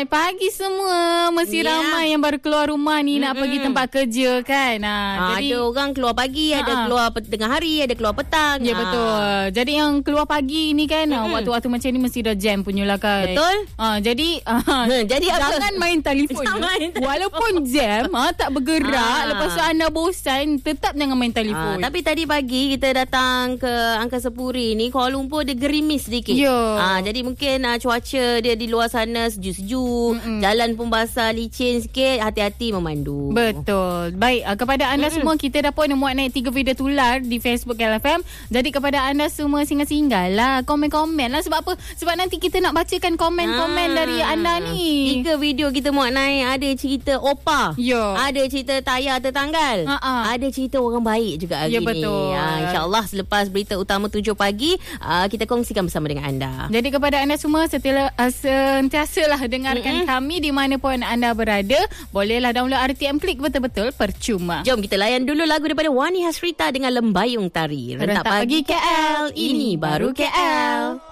Selamat pagi semua. Mesti ramai yang baru keluar rumah ni nak pergi tempat kerja kan. Jadi, ada orang keluar pagi, ada keluar tengah hari, ada keluar petang. Ya betul. Jadi yang keluar pagi ni kan, waktu-waktu macam ni mesti dah jam punyalah kan. Betul. Jadi jadi jangan main telefon. Walaupun jam tak bergerak, lepas tu anda bosan, tetap jangan main telefon. Tapi tadi pagi kita datang ke Angkasa Puri ni, Kuala Lumpur dia gerimis sedikit. Jadi mungkin cuaca dia di luar sana sejuk-sejuk, jalan pun basah licin sikit, hati-hati memandu. Betul. Baik, kepada anda semua, kita dah pun muat naik 3 video tular di Facebook LFM. Jadi kepada anda semua, singgah-singgah lah, komen-komen lah. Sebab apa? Sebab nanti kita nak bacakan komen-komen dari anda ni. 3 video kita muat naik. Ada cerita opa, ada cerita tayar tertanggal, ada cerita orang baik juga hari ni. Betul. InsyaAllah selepas berita utama 7 pagi, kita kongsikan bersama dengan anda. Jadi kepada anda semua, sentiasalah dengarkan kami di mana pun anda berada. Bolehlah download RTM Klik, betul-betul percuma. Jom kita layan dulu lagu daripada Wani Hasrita dengan Lembayung Tari. Rentak Pagi KL, ini baru KL.